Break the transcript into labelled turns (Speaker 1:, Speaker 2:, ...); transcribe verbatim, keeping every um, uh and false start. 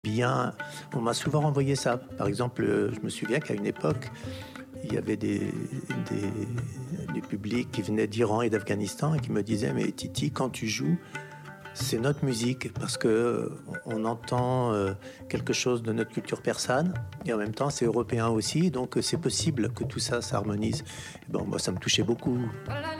Speaker 1: Bien, on m'a souvent renvoyé ça. Par exemple, heu, je me souviens qu'à une époque, il y avait des des du public qui venait d'Iran et d'Afghanistan et qui me disaient: «Mais Titi, quand tu joues, c'est notre musique parce que, heu, on on entend, heu, quelque chose de notre culture persane et en même temps, c'est européen aussi, donc heu, c'est possible que tout ça s'harmonise». Bon, moi, ça me touchait beaucoup.